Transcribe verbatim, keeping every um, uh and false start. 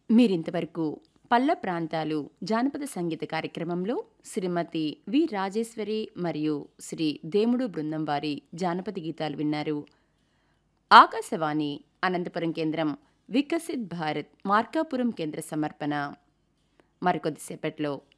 మీరింతవరకు పల్ల ప్రాంతాలు జానపద సంగీత కార్యక్రమంలో శ్రీమతి వి రాజేశ్వరి మరియు శ్రీ దేముడు బృందం వారి జానపద గీతాలు విన్నారు. ఆకాశవాణి అనంతపురం కేంద్రం వికసిత్ భారత్ మార్కాపురం కేంద్ర సమర్పణ. మరికొద్దిసేపట్లో